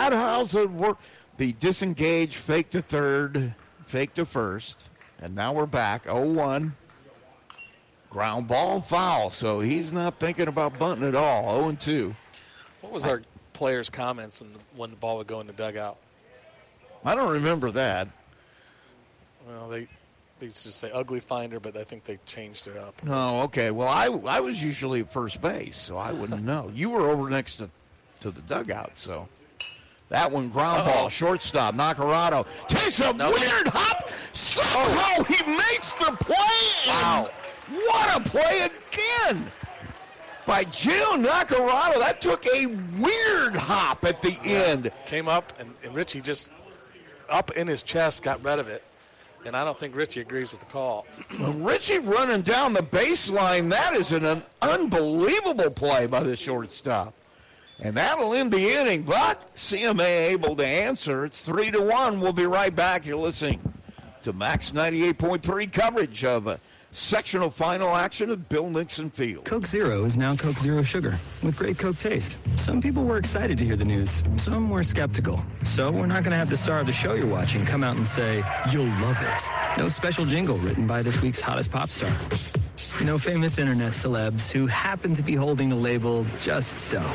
that how's it work? The disengage, fake to third, fake to first, and now we're back. 0-1. Ground ball, foul. So he's not thinking about bunting at all. 0-2. What was our players' comments when the ball would go in the dugout? I don't remember that. Well, they used to say ugly finder, but I think they changed it up. Oh, okay. Well, I was usually at first base, so I wouldn't know. You were over next to the dugout, so. That one, ground ball, shortstop, Nacarado takes a weird hop. Somehow he makes the play. Wow. What a play again by Gio Nacarado. That took a weird hop at the end. Came up, and Richie just up in his chest got rid of it. And I don't think Richie agrees with the call. Richie running down the baseline, that is an unbelievable play by the shortstop. And that'll end the inning, but CMA able to answer. It's 3-1. We'll be right back. You're listening to Max 98.3 coverage of sectional final action at Bill Nixon Field. Coke Zero is now Coke Zero Sugar with great Coke taste. Some people were excited to hear the news. Some were skeptical. So we're not going to have the star of the show you're watching come out and say, you'll love it. No special jingle written by this week's hottest pop star. No famous internet celebs who happen to be holding the label just so.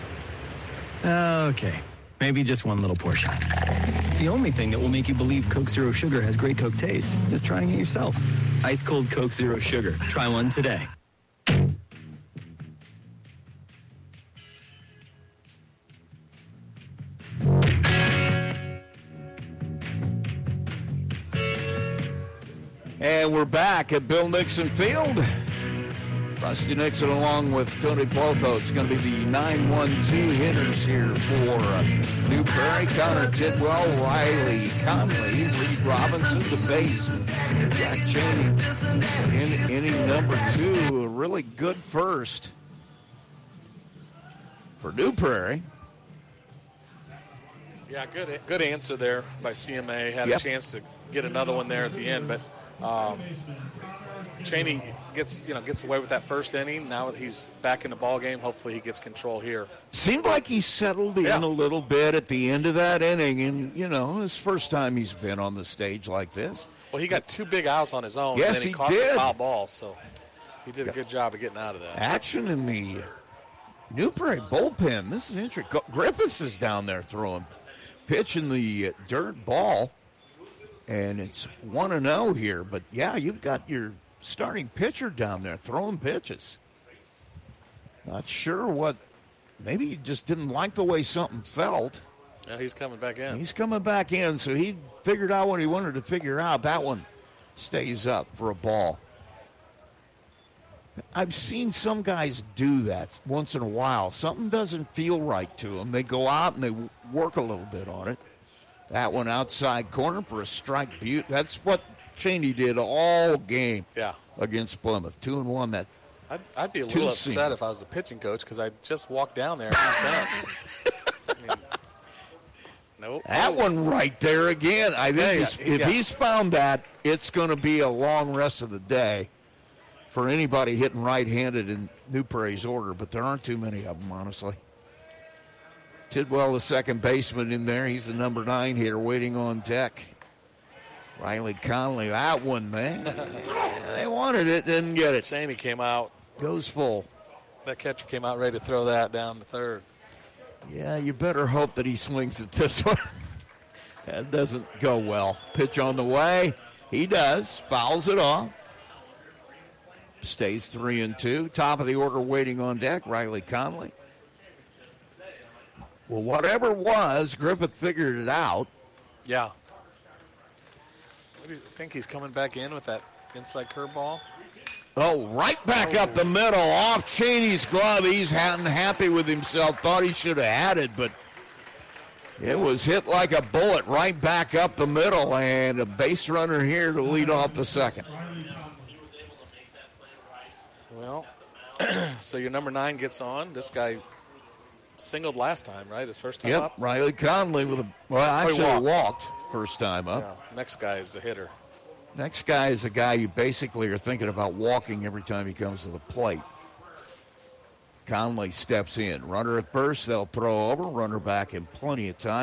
Okay, maybe just one little portion. The only thing that will make you believe Coke Zero Sugar has great Coke taste is trying it yourself. Ice cold Coke Zero Sugar. Try one today. And we're back at Bill Nixon Field. Rusty Nixon along with Tony Plotho. It's going to be the 9-1-2 hitters here for New Prairie. Connor Tidwell, Riley Conley, Reed Robinson, the base. Jack Cheney in inning number 2. A really good first for New Prairie. Yeah, good answer there by CMA. Had a chance to get another one there at the end, but Cheney gets away with that first inning. Now that he's back in the ball game, hopefully he gets control here. Seemed like he settled in a little bit at the end of that inning, and his first time he's been on the stage like this. Well, he got 2 big outs on his own. Yes, and then he caught did. The foul ball, so he did a good job of getting out of that. Action in the New Prairie bullpen. This is interesting. Griffiths is down there throwing pitch in the dirt ball, and it's 1-0 here. But yeah, you've got your starting pitcher down there throwing pitches. Not sure what. Maybe he just didn't like the way something felt. Yeah, he's coming back in. He's coming back in, so he figured out what he wanted to figure out. That one stays up for a ball. I've seen some guys do that once in a while. Something doesn't feel right to them. They go out and they work a little bit on it. That one outside corner for a strike. That's what Cheney did all game against Plymouth. 2-1 that. I'd be a little upset if I was the pitching coach because I just walked down there and That one right there again. I think if he's found that, it's going to be a long rest of the day for anybody hitting right-handed in New Prairie's order, but there aren't too many of them, honestly. Tidwell, the second baseman in there. He's the number 9 hitter waiting on deck. Riley Conley, that one, man. They wanted it, didn't get it. Cheney came out. Goes full. That catcher came out ready to throw that down the third. Yeah, you better hope that he swings at this one. That doesn't go well. Pitch on the way. He does. Fouls it off. Stays 3-2. Top of the order waiting on deck, Riley Conley. Well, whatever it was, Griffith figured it out. Yeah. What do you think he's coming back in with that inside curveball? Oh, right back up the middle, off Cheney's glove. He's happy with himself. Thought he should have had it, but it was hit like a bullet right back up the middle, and a base runner here to lead off the second. Well, so your number 9 gets on. This guy singled last time, right? His first time up? Yep, Riley Conley with walked first time up. Yeah. Next guy is the hitter. Next guy is a guy you basically are thinking about walking every time he comes to the plate. Conley steps in. Runner at first, they'll throw over. Runner back in plenty of time.